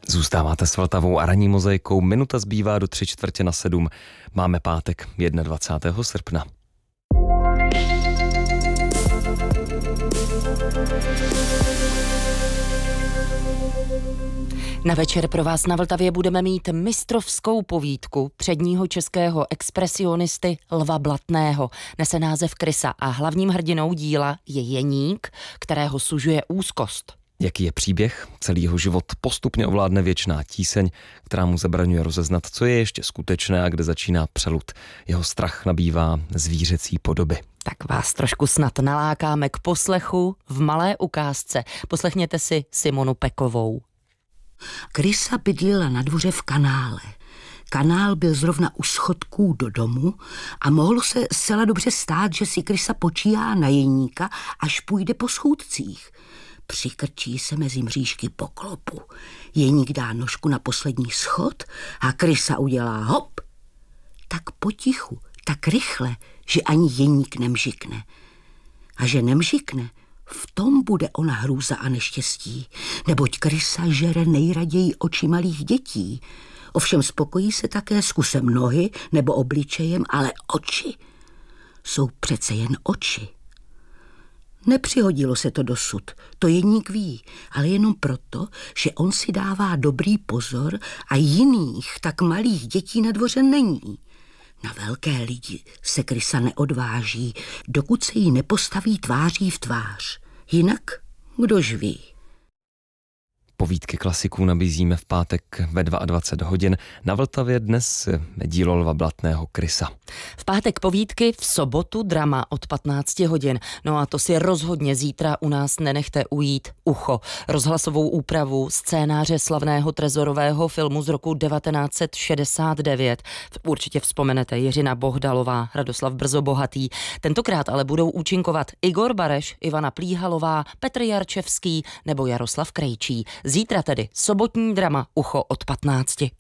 Zůstáváte s Vltavou a ranní mozaikou. Minuta zbývá do 6:45. Máme pátek 21. srpna. Na večer pro vás na Vltavě budeme mít mistrovskou povídku předního českého expresionisty Lva Blatného. Nese název Krysa a hlavním hrdinou díla je Jeník, kterého sužuje úzkost. Jaký je příběh? Celý jeho život postupně ovládne věčná tíseň, která mu zabraňuje rozeznat, co je ještě skutečné a kde začíná přelud. Jeho strach nabývá zvířecí podoby. Tak vás trošku snad nalákáme k poslechu v malé ukázce. Poslechněte si Simonu Pekovou. Krysa bydlila na dvoře v kanále. Kanál byl zrovna u schodků do domu a mohlo se zcela dobře stát, že si Krysa počíhá na Jeníka, až půjde po schůdcích. Přikrčí se mezi mřížky po klopu. Jeník dá nožku na poslední schod a Krysa udělá hop. Tak potichu, tak rychle, že ani Jeník nemžikne. A že nemžikne, v tom bude ona hrůza a neštěstí, neboť Krysa žere nejraději oči malých dětí. Ovšem spokojí se také s kusem nohy nebo obličejem, ale oči jsou přece jen oči. Nepřihodilo se to dosud, to Jeník ví, ale jenom proto, že on si dává dobrý pozor a jiných tak malých dětí na dvoře není. Na velké lidi se Krysa neodváží, dokud se jí nepostaví tváří v tvář. Jinak kdož ví. Povídky klasiků nabízíme v pátek ve 22 hodin. Na Vltavě dnes dílo Lva Blatného Krysa. V pátek povídky, v sobotu drama od 15 hodin. No a to si rozhodně zítra u nás nenechte ujít Ucho. Rozhlasovou úpravu scénáře slavného trezorového filmu z roku 1969. Určitě vzpomenete Jiřina Bohdalová, Radoslav Brzobohatý. Tentokrát ale budou účinkovat Igor Bareš, Ivana Plíhalová, Petr Jarčevský nebo Jaroslav Krejčí. Zítra tedy sobotní drama Ucho od 15.